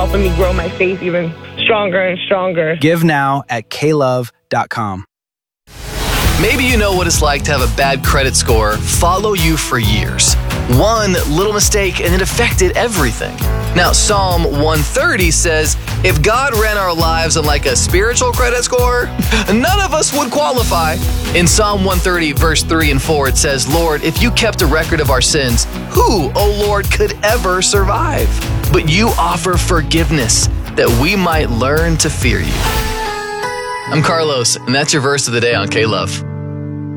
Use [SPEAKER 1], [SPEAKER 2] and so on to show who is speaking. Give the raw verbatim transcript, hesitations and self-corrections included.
[SPEAKER 1] helping me grow my faith even stronger and stronger.
[SPEAKER 2] Give now at k love dot com.
[SPEAKER 3] Maybe you know what it's like to have a bad credit score follow you for years. One little mistake and it affected everything. Now, Psalm one thirty says, if God ran our lives on like a spiritual credit score, none of us would qualify. In Psalm one thirty, verse three and four, it says, Lord, if you kept a record of our sins, who, O Lord, could ever survive? But you offer forgiveness that we might learn to fear you. I'm Carlos, and that's your verse of the day on K-Love.